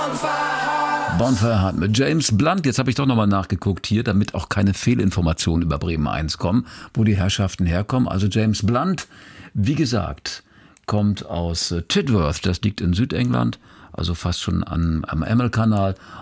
Bonfire Heart mit James Blunt. Jetzt habe ich doch nochmal nachgeguckt hier, damit auch keine Fehlinformationen über Bremen 1 kommen, wo die Herrschaften herkommen. Also James Blunt, wie gesagt, kommt aus Tidworth, das liegt in Südengland, also fast schon am Ärmelkanal.